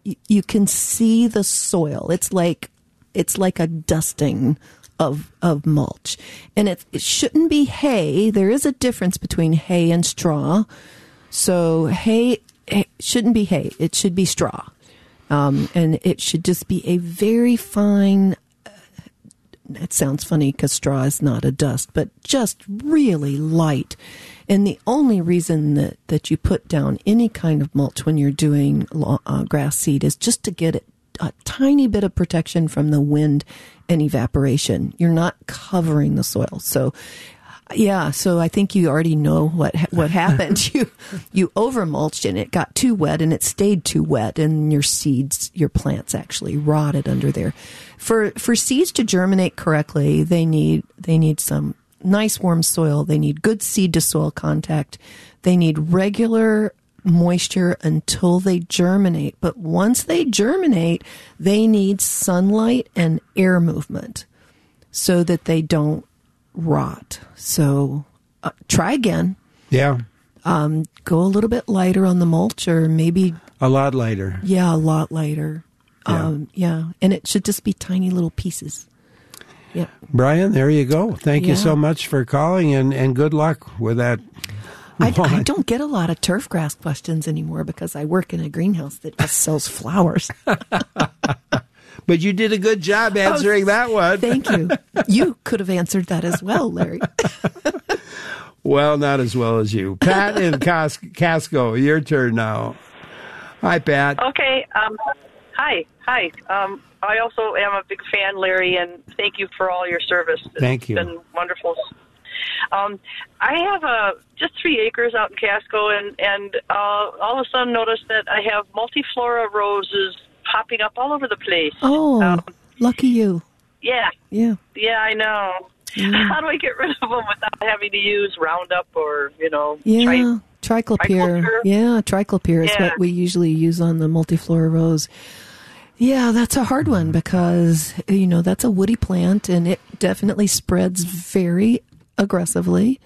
you can see the soil. It's like a dusting of mulch, and it shouldn't be hay. There is a difference between hay and straw. So hay shouldn't be hay. It should be straw, and it should just be a very fine. It sounds funny because straw is not a dust, but just really light. And the only reason that you put down any kind of mulch when you're doing grass seed is just to get it a tiny bit of protection from the wind and evaporation. You're not covering the soil. So, yeah, so I think you already know what happened. You over mulched and it got too wet, and it stayed too wet, and your plants actually rotted under there. For seeds to germinate correctly, they need some nice warm soil. They need good seed to soil contact. They need regular moisture until they germinate. But once they germinate, they need sunlight and air movement so that they don't rot. So try again. Yeah. Go a little bit lighter on the mulch, or maybe a lot lighter. Yeah, a lot lighter. Yeah. And it should just be tiny little pieces. Yeah. Brian, there you go. Thank you so much for calling, and good luck with that. I don't get a lot of turf grass questions anymore because I work in a greenhouse that just sells flowers. But you did a good job answering that one. Thank you. You could have answered that as well, Larry. Well, not as well as you. Pat in Casco, your turn now. Hi, Pat. Okay. Hi. I also am a big fan, Larry, and thank you for all your service. Thank you. It's been wonderful. I have just 3 acres out in Casco, and all of a sudden noticed that I have multiflora roses popping up all over the place. Oh, lucky you. Yeah. Yeah. Yeah, I know. Yeah. How do I get rid of them without having to use Roundup or, triclopyr. Yeah, triclopyr is what we usually use on the multiflora rose. Yeah, that's a hard one because, that's a woody plant, and it definitely spreads very aggressively.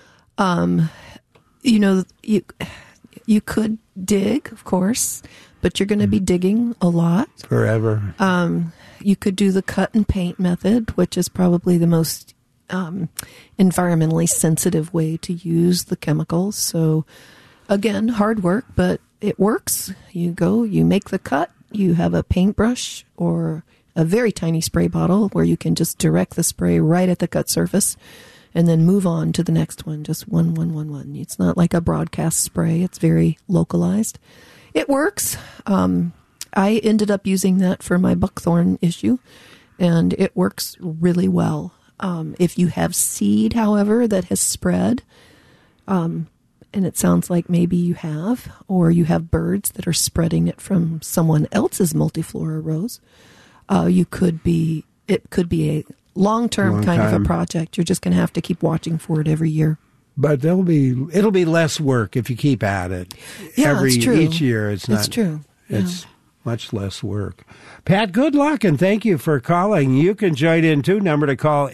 You could dig, of course, but you're going to be digging a lot. Forever. You could do the cut and paint method, which is probably the most environmentally sensitive way to use the chemicals. So, again, hard work, but it works. You make the cut, you have a paintbrush or a very tiny spray bottle where you can just direct the spray right at the cut surface and then move on to the next one, just one. It's not like a broadcast spray. It's very localized. It works. I ended up using that for my buckthorn issue, and it works really well. If you have seed, however, that has spread, and it sounds like maybe you have, or you have birds that are spreading it from someone else's multiflora rose, it could be a long-term kind of a project. You're just going to have to keep watching for it every year. But it'll be less work if you keep at it. Yeah, it's true. Each year, it's true. It's much less work. Pat, good luck, and thank you for calling. You can join in, too. Number to call,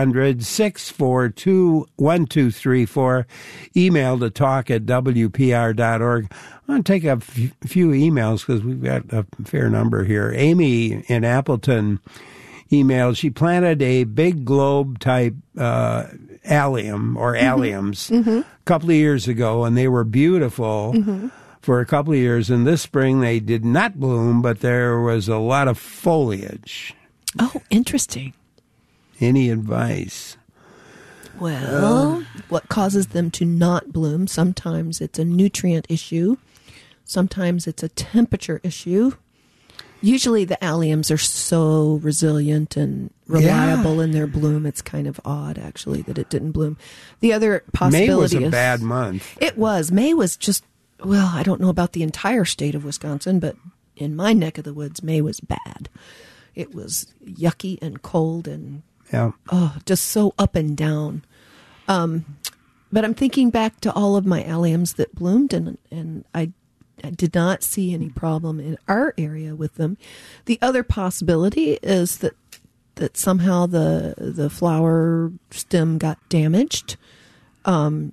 800-642-1234. Email to talk@wpr.org. I'm going to take a few emails because we've got a fair number here. Amy in Appleton emailed, she planted a big globe-type allium or alliums a couple of years ago, and they were beautiful for a couple of years. And this spring they did not bloom, but there was a lot of foliage. Oh, interesting. Any advice? Well, what causes them to not bloom? Sometimes it's a nutrient issue. Sometimes it's a temperature issue. Usually the alliums are so resilient and reliable in their bloom. It's kind of odd, actually, that it didn't bloom. The other possibility May was a bad month. It was. May was just, I don't know about the entire state of Wisconsin, but in my neck of the woods, May was bad. It was yucky and cold and just so up and down. But I'm thinking back to all of my alliums that bloomed, and I did not see any problem in our area with them. The other possibility is that somehow the flower stem got damaged.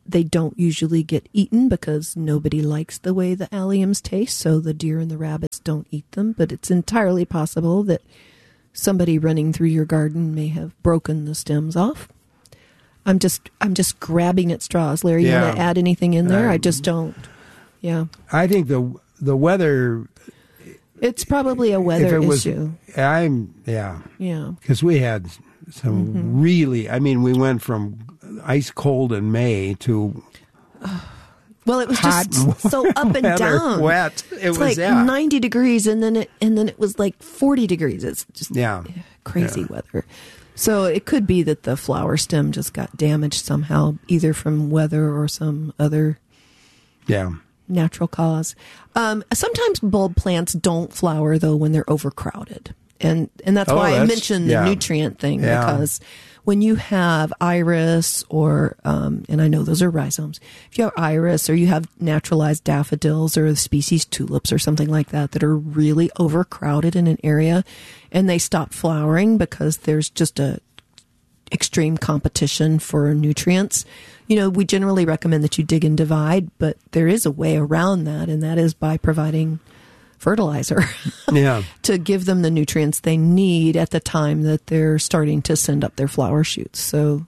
They don't usually get eaten because nobody likes the way the alliums taste, so the deer and the rabbits don't eat them. But it's entirely possible that somebody running through your garden may have broken the stems off. I'm just grabbing at straws. Larry, you want to add anything in there? I just don't. Yeah. I think the weather... It's probably a weather issue. Yeah. Because we had some really... I mean, we went from ice cold in May to... Well, it was just so up and down. Wet. It's like 90 degrees, and then it was like 40 degrees. It's just crazy weather. So it could be that the flower stem just got damaged somehow, either from weather or some other natural cause. Sometimes bulb plants don't flower, though, when they're overcrowded. And that's why I mentioned the nutrient thing, because when you have iris or, and I know those are rhizomes, if you have iris or you have naturalized daffodils or species tulips or something like that are really overcrowded in an area and they stop flowering because there's just a extreme competition for nutrients, we generally recommend that you dig and divide, but there is a way around that, and that is by providing fertilizer to give them the nutrients they need at the time that they're starting to send up their flower shoots. So,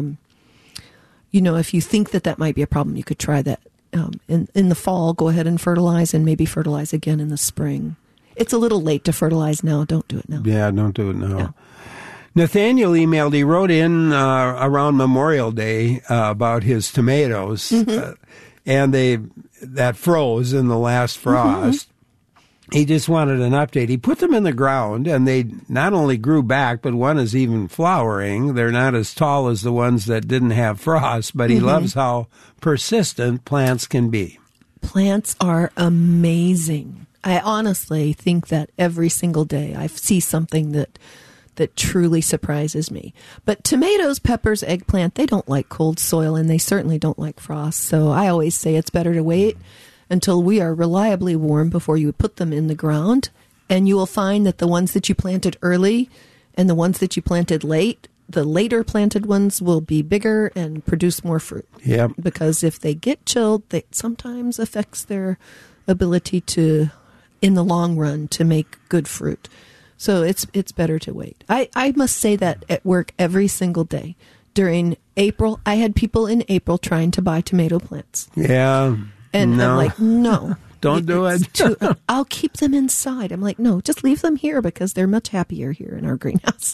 if you think that might be a problem, you could try that in the fall. Go ahead and fertilize, and maybe fertilize again in the spring. It's a little late to fertilize now. Don't do it now. Yeah, don't do it now. Yeah. Nathaniel emailed. He wrote in around Memorial Day about his tomatoes, and that froze in the last frost. He just wanted an update. He put them in the ground, and they not only grew back, but one is even flowering. They're not as tall as the ones that didn't have frost, but he loves how persistent plants can be. Plants are amazing. I honestly think that every single day I see something that truly surprises me. But tomatoes, peppers, eggplant, they don't like cold soil, and they certainly don't like frost. So I always say it's better to wait until we are reliably warm before you put them in the ground. And you will find that the ones that you planted early and the ones that you planted late, the later planted ones will be bigger and produce more fruit. Yep. Because if they get chilled, it sometimes affects their ability to, in the long run, to make good fruit. So it's better to wait. I must say that at work every single day. During April, I had people in April trying to buy tomato plants. Yeah. And I'm like, no. Don't do it. I'll keep them inside. I'm like, no, just leave them here because they're much happier here in our greenhouse.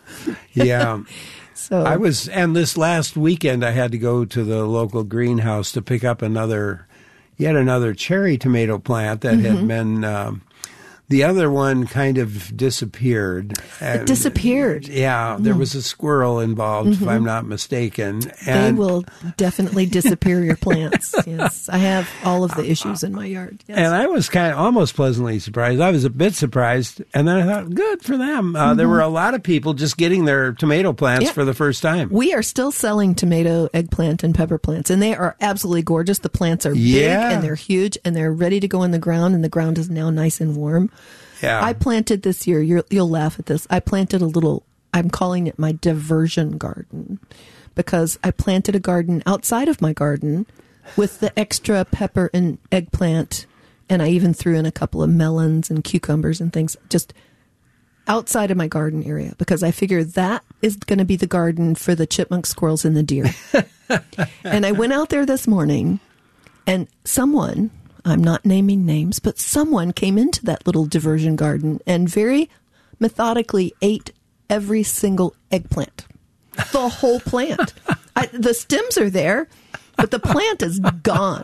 Yeah. So and this last weekend I had to go to the local greenhouse to pick up yet another cherry tomato plant that had been, the other one kind of disappeared. It disappeared. Yeah, there was a squirrel involved, if I'm not mistaken. And they will definitely disappear your plants. Yes, I have all of the issues in my yard. Yes. And I was kind of almost pleasantly surprised. I was a bit surprised, and then I thought, good for them. There were a lot of people just getting their tomato plants for the first time. We are still selling tomato, eggplant, and pepper plants, and they are absolutely gorgeous. The plants are big, and they're huge, and they're ready to go in the ground, and the ground is now nice and warm. Yeah. I planted this year, you'll laugh at this, I planted I'm calling it my diversion garden, because I planted a garden outside of my garden with the extra pepper and eggplant, and I even threw in a couple of melons and cucumbers and things just outside of my garden area, because I figure that is going to be the garden for the chipmunk, squirrels, and the deer. And I went out there this morning, and someone... I'm not naming names, but someone came into that little diversion garden and very methodically ate every single eggplant. The whole plant. The stems are there, but the plant is gone.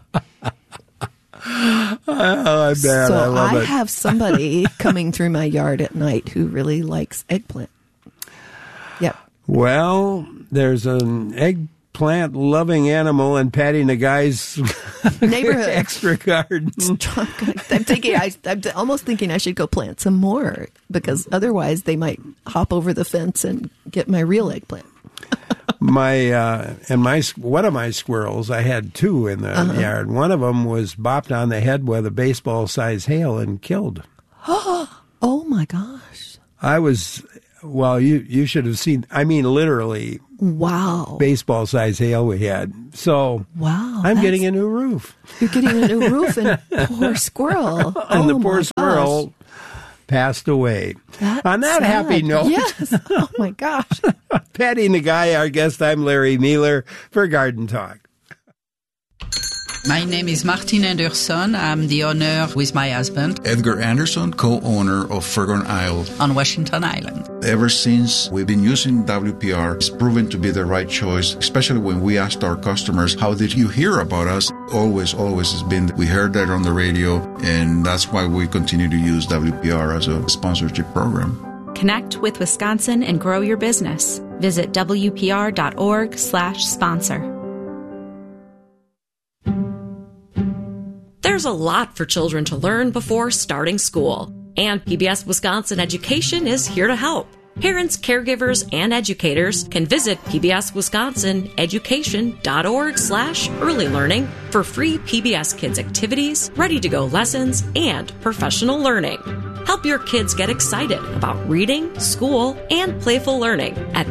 Oh, I bet. So I love it. have somebody coming through my yard at night who really likes eggplant. Yep. Well, there's an eggplant-loving animal and patting a guy's neighborhood extra garden. I'm almost thinking I should go plant some more, because otherwise they might hop over the fence and get my real eggplant. One of my squirrels, I had two in the yard. One of them was bopped on the head with a baseball-sized hail and killed. Oh my gosh! You should have seen. I mean, literally Wow. baseball size hail we had. So Wow. I'm getting a new roof. You're getting a new roof, and poor squirrel. And the Oh, poor my squirrel gosh. passed away. That's On that sad. happy note, Yes. Oh, my gosh. Patty Nagai, our guest, I'm Larry Mueller for Garden Talk. My name is Martin Anderson. I'm the owner with my husband Edgar Anderson, co-owner of Fergon Isle. on Washington Island. Ever since we've been using WPR, it's proven to be the right choice, especially when we asked our customers, how did you hear about us? Always has been, we heard that on the radio, and that's why we continue to use WPR as a sponsorship program. Connect with Wisconsin and grow your business. Visit WPR.org/sponsor. There's a lot for children to learn before starting school, and PBS Wisconsin Education is here to help. Parents, caregivers, and educators can visit pbswisconsineducation.org/early learning for free PBS Kids activities, ready-to-go lessons, and professional learning. Help your kids get excited about reading, school, and playful learning at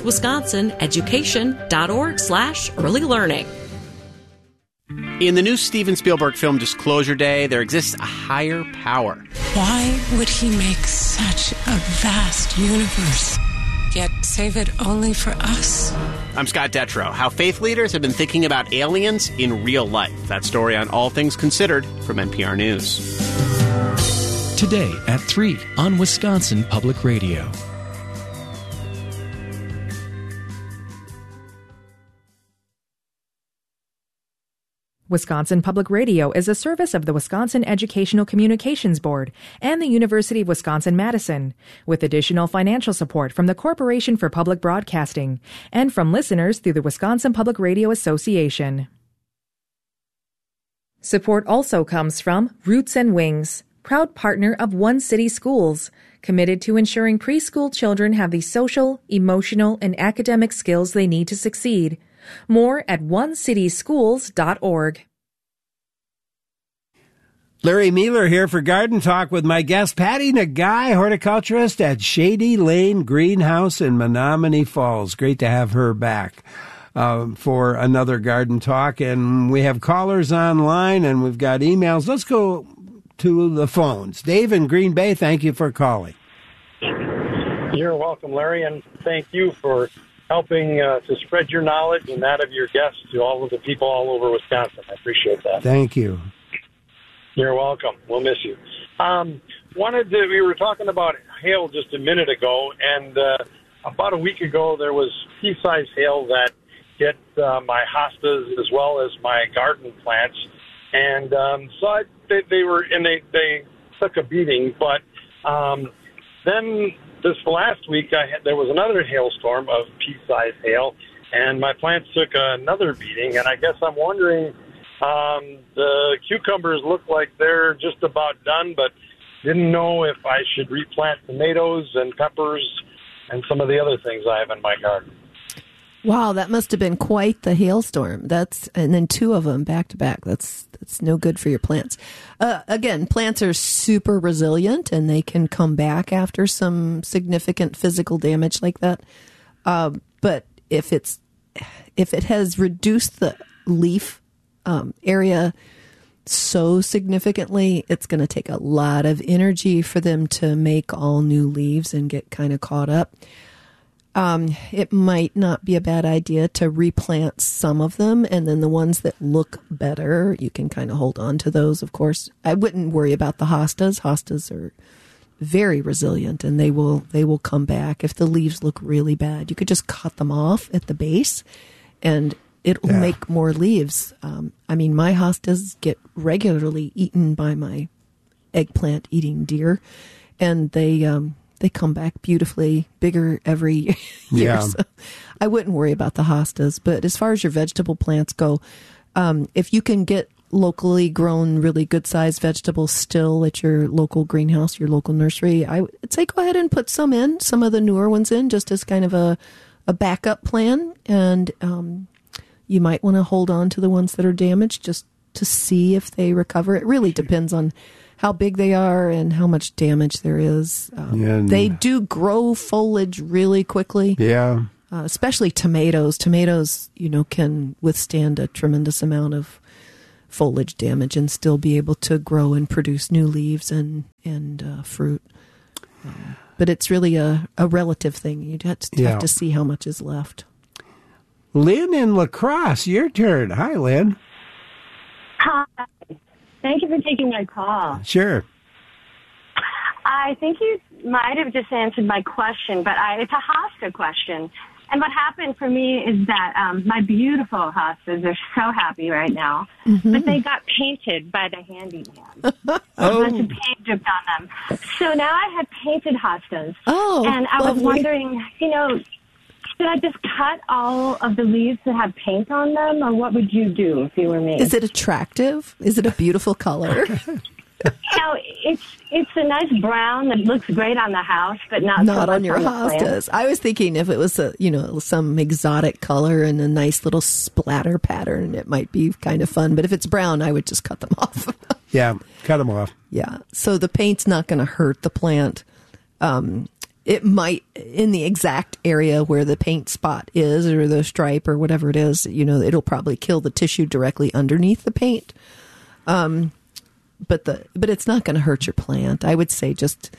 pbswisconsineducation.org/early learning. In the new Steven Spielberg film Disclosure Day, there exists a higher power. Why would he make such a vast universe, yet save it only for us? I'm Scott Detrow. How faith leaders have been thinking about aliens in real life. That story on All Things Considered from NPR News. Today at 3 on Wisconsin Public Radio. Wisconsin Public Radio is a service of the Wisconsin Educational Communications Board and the University of Wisconsin-Madison, with additional financial support from the Corporation for Public Broadcasting and from listeners through the Wisconsin Public Radio Association. Support also comes from Roots and Wings, proud partner of One City Schools, committed to ensuring preschool children have the social, emotional, and academic skills they need to succeed. More at onecityschools.org. Larry Mueller here for Garden Talk with my guest, Patty Nagai, horticulturist at Shady Lane Greenhouse in Menominee Falls. Great to have her back for another Garden Talk. And we have callers online and we've got emails. Let's go to the phones. Dave in Green Bay, thank you for calling. You're welcome, Larry, and thank you for helping to spread your knowledge and that of your guests to all of the people all over Wisconsin. I appreciate that. Thank you. You're welcome. We'll miss you. We were talking about hail just a minute ago, and about a week ago there was pea-sized hail that hit my hostas as well as my garden plants, and so they took a beating. But then this last week there was another hailstorm of pea-sized hail, and my plants took another beating. And I guess I'm wondering, the cucumbers look like they're just about done, but didn't know if I should replant tomatoes and peppers and some of the other things I have in my garden. Wow, that must have been quite the hailstorm. And then two of them back to back. That's no good for your plants. Again, plants are super resilient and they can come back after some significant physical damage like that. But if it has reduced the leaf area so significantly, it's going to take a lot of energy for them to make all new leaves and get kind of caught up. It might not be a bad idea to replant some of them, and then the ones that look better, you can kind of hold on to those, of course. I wouldn't worry about the hostas. Hostas are very resilient, and they will come back. If the leaves look really bad, you could just cut them off at the base, and it will make more leaves. My hostas get regularly eaten by my eggplant-eating deer, and they come back beautifully bigger every year. Yeah. So I wouldn't worry about the hostas. But as far as your vegetable plants go, if you can get locally grown, really good-sized vegetables still at your local greenhouse, your local nursery, I would say go ahead and put some of the newer ones in, just as kind of a backup plan. And you might want to hold on to the ones that are damaged just to see if they recover. It really depends on how big they are and how much damage there is. They do grow foliage really quickly. Yeah. especially tomatoes. Tomatoes, can withstand a tremendous amount of foliage damage and still be able to grow and produce new leaves and fruit. But it's really a relative thing. You'd have to see how much is left. Lynn in La Crosse, your turn. Hi, Lynn. Hi. Thank you for taking my call. Sure. I think you might have just answered my question, but it's a hosta question. And what happened for me is that my beautiful hostas are so happy right now, but they got painted by the handyman. A bunch of paint dripped on them. So now I have painted hostas. Oh, and I was wondering, should I just cut all of the leaves that have paint on them, or what would you do if you were me? Is it attractive? Is it a beautiful color? It's a nice brown that looks great on the house, but not so on much your on the hostas. plant. I was thinking if it was some exotic color and a nice little splatter pattern, it might be kind of fun. But if it's brown, I would just cut them off. Yeah, cut them off. Yeah, so the paint's not going to hurt the plant. It might, in the exact area where the paint spot is or the stripe or whatever it is, it'll probably kill the tissue directly underneath the paint. But it's not going to hurt your plant. I would say just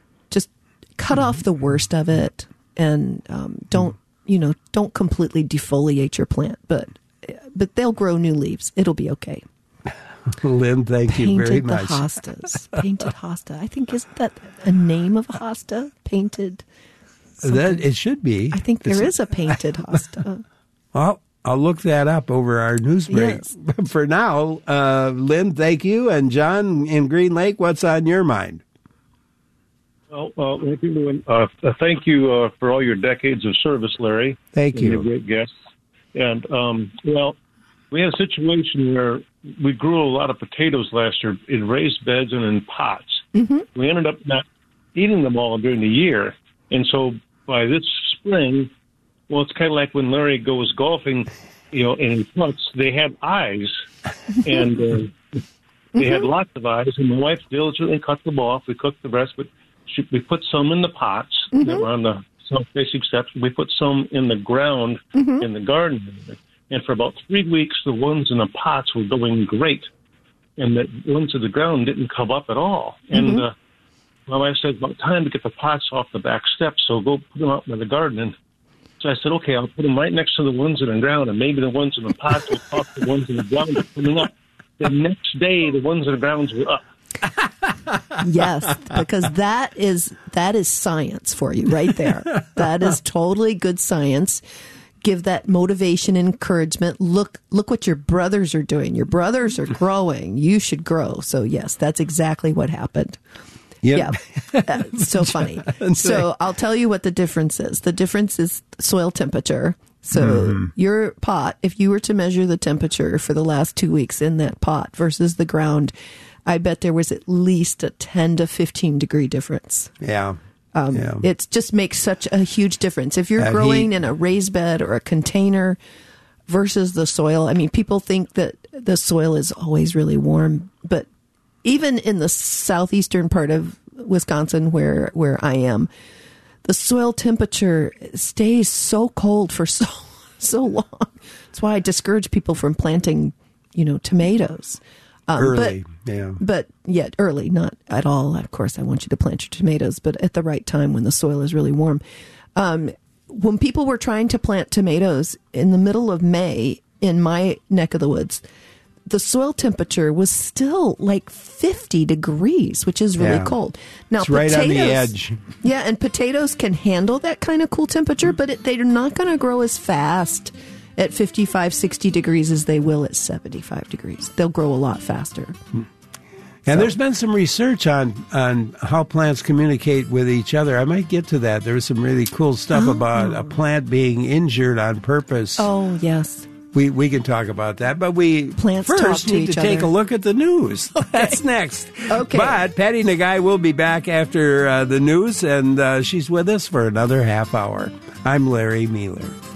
cut off the worst of it and don't completely defoliate your plant. But they'll grow new leaves. It'll be okay. Lynn, thank you very much. Painted hostas. Painted hosta. I think, isn't that a name of a hosta? Painted something? It should be. I think there is a painted hosta. Well, I'll look that up over our news break. Yes. For now, Lynn, thank you. And John in Green Lake, what's on your mind? Well, thank you for all your decades of service, Larry. Thank you. You're a great guest. And, we had a situation where we grew a lot of potatoes last year in raised beds and in pots. Mm-hmm. We ended up not eating them all during the year. And so by this spring, well, it's kind of like when Larry goes golfing, and he puts, they had eyes. And they had lots of eyes. And my wife diligently cut them off. We cooked the rest, but we put some in the pots that were on the south-facing steps. We put some in the ground in the garden. And for about 3 weeks, the ones in the pots were going great. And the ones in the ground didn't come up at all. And my wife said, about time to get the pots off the back steps, so go put them out in the garden. And so I said, okay, I'll put them right next to the ones in the ground, and maybe the ones in the pots will talk to the ones in the ground are coming up. The next day, the ones in the grounds were up. Yes, because that is science for you right there. That is totally good science. Give that motivation and encouragement. Look what your brothers are doing. Your brothers are growing. You should grow. So yes, that's exactly what happened. Yep. Yeah. So funny. So I'll tell you what the difference is. The difference is soil temperature. So your pot, if you were to measure the temperature for the last 2 weeks in that pot versus the ground, I bet there was at least a 10 to 15 degree difference. Yeah. It just makes such a huge difference. If you're growing in a raised bed or a container versus the soil, I mean, people think that the soil is always really warm, but even in the southeastern part of Wisconsin where I am, the soil temperature stays so cold for so long. That's why I discourage people from planting, tomatoes. Early, But yet early, not at all. Of course, I want you to plant your tomatoes, but at the right time when the soil is really warm. When people were trying to plant tomatoes in the middle of May in my neck of the woods, the soil temperature was still like 50 degrees, which is really cold. Now, it's right on the edge. Yeah, and potatoes can handle that kind of cool temperature, but they're not going to grow as fast at 55, 60 degrees as they will at 75 degrees. They'll grow a lot faster. And there's been some research on how plants communicate with each other. I might get to that. There's some really cool stuff about a plant being injured on purpose. Oh, yes. We can talk about that, but we first need to take a look at the news. Okay. That's next. Okay. But Patty Nagai will be back after the news, and she's with us for another half hour. I'm Larry Mueller.